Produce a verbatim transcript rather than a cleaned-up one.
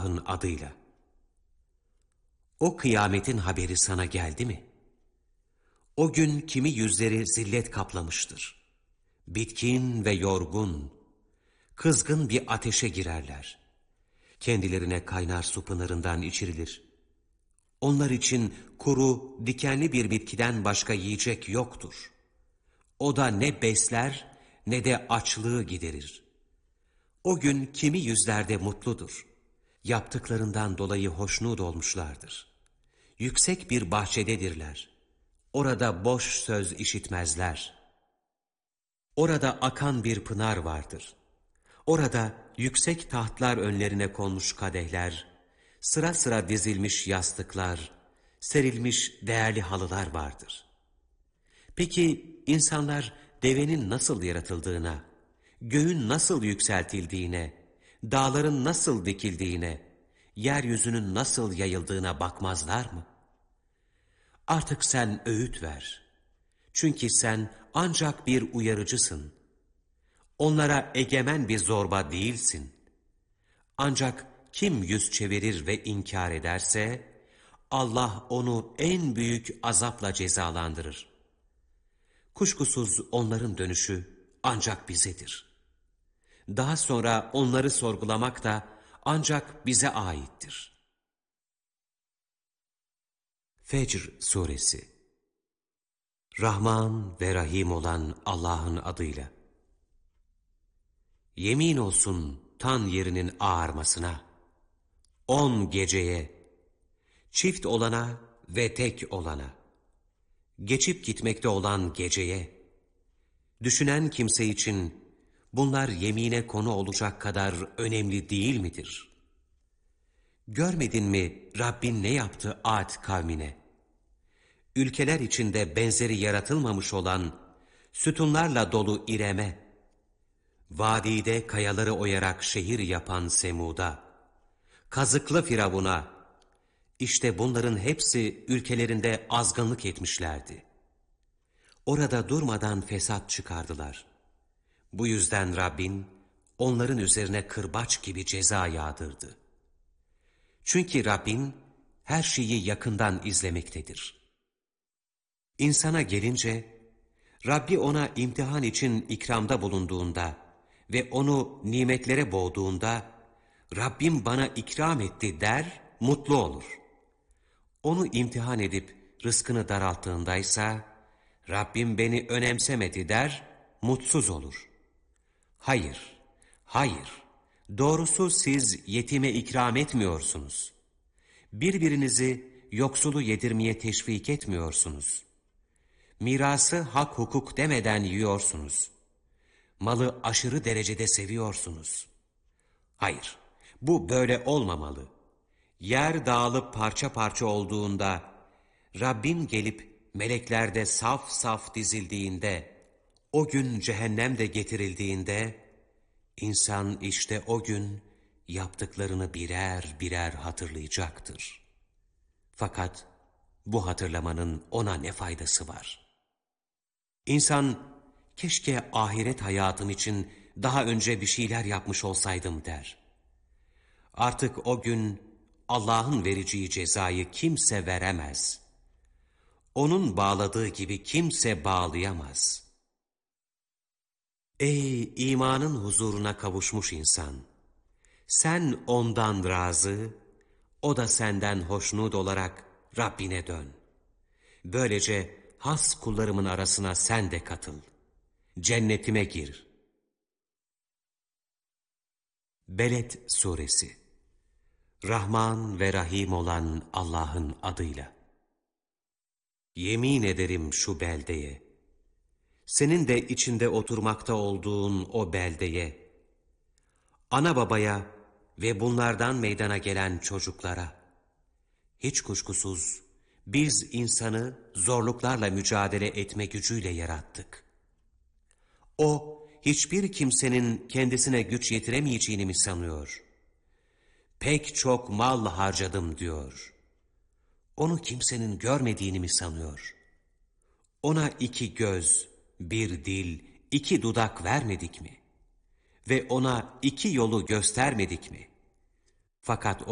Allah'ın adıyla. O kıyametin haberi sana geldi mi? O gün kimi yüzleri zillet kaplamıştır. Bitkin ve yorgun, kızgın bir ateşe girerler. Kendilerine kaynar su pınarından içirilir. Onlar için kuru, dikenli bir bitkiden başka yiyecek yoktur. O da ne besler ne de açlığı giderir. O gün kimi yüzlerde mutludur. Yaptıklarından dolayı hoşnut olmuşlardır. Yüksek bir bahçededirler. Orada boş söz işitmezler. Orada akan bir pınar vardır. Orada yüksek tahtlar önlerine konmuş kadehler, sıra sıra dizilmiş yastıklar, serilmiş değerli halılar vardır. Peki insanlar devenin nasıl yaratıldığına, göğün nasıl yükseltildiğine, dağların nasıl dikildiğine, yeryüzünün nasıl yayıldığına bakmazlar mı? Artık sen öğüt ver. Çünkü sen ancak bir uyarıcısın. Onlara egemen bir zorba değilsin. Ancak kim yüz çevirir ve inkar ederse, Allah onu en büyük azapla cezalandırır. Kuşkusuz onların dönüşü ancak bizedir. Daha sonra onları sorgulamak da ancak bize aittir. Fecr Suresi. Rahman ve Rahim olan Allah'ın adıyla. Yemin olsun tan yerinin ağarmasına, on geceye, çift olana ve tek olana, geçip gitmekte olan geceye, düşünen kimse için bunlar yemine konu olacak kadar önemli değil midir? Görmedin mi Rabbin ne yaptı Ad kavmine? Ülkeler içinde benzeri yaratılmamış olan sütunlarla dolu İrem'e, vadide kayaları oyarak şehir yapan Semud'a, kazıklı Firavun'a, işte bunların hepsi ülkelerinde azgınlık etmişlerdi. Orada durmadan fesat çıkardılar. Bu yüzden Rabbin onların üzerine kırbaç gibi ceza yağdırdı. Çünkü Rabbin her şeyi yakından izlemektedir. İnsana gelince, Rabbi ona imtihan için ikramda bulunduğunda ve onu nimetlere boğduğunda, Rabbim bana ikram etti der, mutlu olur. Onu imtihan edip rızkını daralttığındaysa, Rabbim beni önemsemedi der, mutsuz olur. Hayır, hayır, doğrusu siz yetime ikram etmiyorsunuz. Birbirinizi yoksulu yedirmeye teşvik etmiyorsunuz. Mirası hak hukuk demeden yiyorsunuz. Malı aşırı derecede seviyorsunuz. Hayır, bu böyle olmamalı. Yer dağılıp parça parça olduğunda, Rabbin gelip meleklerde saf saf dizildiğinde, o gün cehennem de getirildiğinde, insan işte o gün yaptıklarını birer birer hatırlayacaktır. Fakat bu hatırlamanın ona ne faydası var? İnsan, keşke ahiret hayatım için daha önce bir şeyler yapmış olsaydım der. Artık o gün Allah'ın vereceği cezayı kimse veremez. Onun bağladığı gibi kimse bağlayamaz. Ey imanın huzuruna kavuşmuş insan! Sen ondan razı, o da senden hoşnut olarak Rabbine dön. Böylece has kullarımın arasına sen de katıl. Cennetime gir. Beled Suresi. Rahman ve Rahim olan Allah'ın adıyla. Yemin ederim şu beldeye, senin de içinde oturmakta olduğun o beldeye, ana babaya ve bunlardan meydana gelen çocuklara. Hiç kuşkusuz biz insanı zorluklarla mücadele etme gücüyle yarattık. O, hiçbir kimsenin kendisine güç yetiremeyeceğini mi sanıyor? Pek çok mal harcadım diyor. Onu kimsenin görmediğini mi sanıyor? Ona iki göz, bir dil, iki dudak vermedik mi? Ve ona iki yolu göstermedik mi? Fakat o,